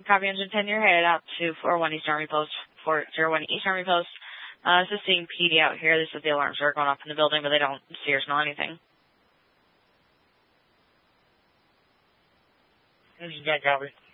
Copy Engine 10, you're headed out to 401 East Army Post, 401 East Army Post. Assisting PD out here. This is the alarms are going off in the building, but they don't see or smell anything. Engine 10, copy.